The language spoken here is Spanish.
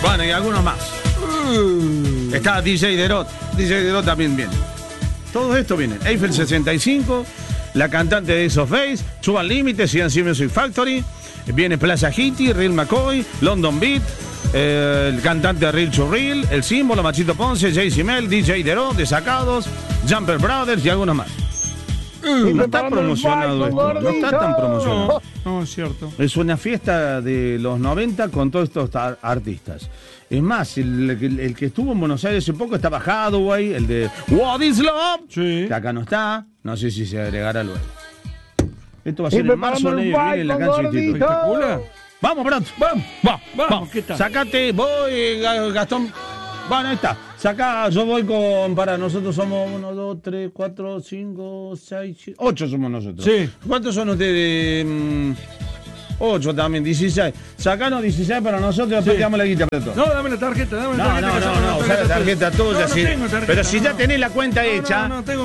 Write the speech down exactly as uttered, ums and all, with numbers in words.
Bueno, y algunos más. Uh. Está D J Derot. D J Derot también viene. Todo esto viene. Eiffel sesenta y cinco, la cantante de Ace of Base, Suban Límites, C N C Music Factory, viene Plaza Hitty, Real McCoy, London Beat, eh, el cantante Real to Real, El Símbolo, Machito Ponce, J C Mel, D J Derot, Desacados, Jumper Brothers y algunos más. Uh, no está promocionado esto, no está tan promocionado. No, no, es cierto. Es una fiesta de los noventa con todos estos ar- artistas. Es más, el, el, el que estuvo en Buenos Aires hace poco estaba Hathaway, el de What is Love, sí. que acá no está, no sé si se agregará luego. Esto va a ser en marzo, el año que viene en la cancha de Instituto. ¿Espectacular? Vamos, Brato, vamos, vamos, Vamos, vamos. ¿qué tal? Sacate, voy, Gastón. Bueno, ahí está. Sacá, yo voy con. Para, nosotros somos uno, dos, tres, cuatro, cinco, seis, siete, ocho somos nosotros. Sí. ¿Cuántos son ustedes? Mm, ocho también, dieciséis. Sacanos dieciséis para nosotros y después Sí. te damos la guita para todos. No, dame la tarjeta, dame la No, tarjeta. no, que no, saco no, la usá la tarjeta tuya. No, no sí. tengo tarjeta, Pero si ya no. tenés la cuenta No, hecha. no, no tengo